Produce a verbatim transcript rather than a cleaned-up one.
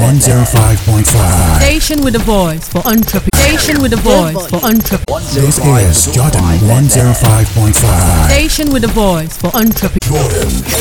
one oh five point five. Station with a voice for entrepreneurs. Station with a voice for entrepreneurs. This is Jordan one oh five point five. Station with a voice for entrepreneurs. Jordan